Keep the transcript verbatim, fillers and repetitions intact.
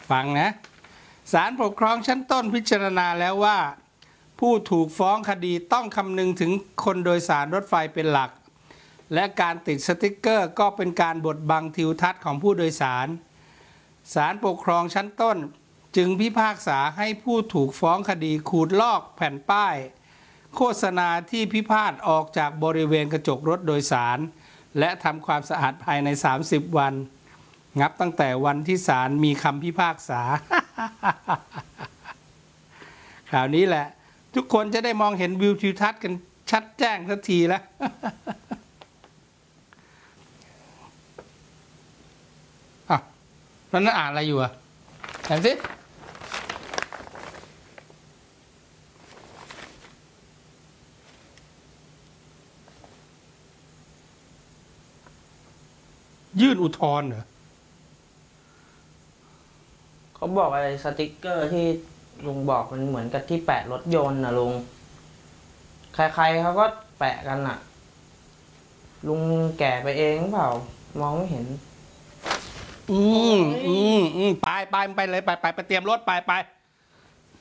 ฟังนะศาลปกครองชั้นต้นพิจารณาแล้วว่าผู้ถูกฟ้องคดีต้องคำนึงถึงคนโดยสารรถไฟเป็นหลักและการติดสติ๊กเกอร์ก็เป็นการบดบังทิวทัศน์ของผู้โดยสารศาลปกครองชั้นต้นจึงพิพากษาให้ผู้ถูกฟ้องคดีขูดลอกแผ่นป้ายโฆษณาที่พิพาทออกจากบริเวณกระจกรถโดยสารและทำความสะอาดภายในสามสิบวันนับตั้งแต่วันที่ศาลมีคำพิพากษา ข่าวนี้แหละทุกคนจะได้มองเห็นวิวทิวทัศน์กันชัดแจ้งสักทีแล้ว อ่ะแล้วนั่นอ่านอะไรอยู่อ่ะเห็นสิยื่นอุทธรณ์เหรอเขาบอกอะไรสติกเกอร์ที่ลุงบอกมันเหมือนกับที่แปะรถยนต์นะลุงใครๆเขาก็แปะกันน่ะลุงแก่ไปเองเปล่ามองไม่เห็นอืมอืมอืมไปไปไปเลยไปไปไปเตรียมรถไปไป